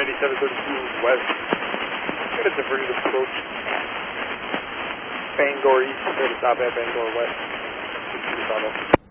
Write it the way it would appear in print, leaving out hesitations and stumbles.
9732 west. Get a diverted approach. Bangor east, prepare to stop at Bangor west.